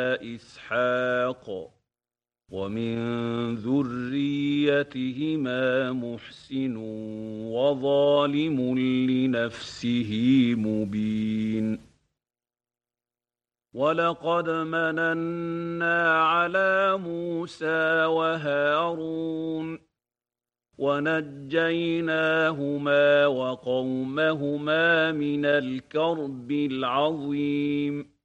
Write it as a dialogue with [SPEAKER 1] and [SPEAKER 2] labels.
[SPEAKER 1] إسحاق ومن ذريتهما محسن وظالم لنفسه مبين ولقد مننا على موسى وهارون ونجيناهما وقومهما من الكرب العظيم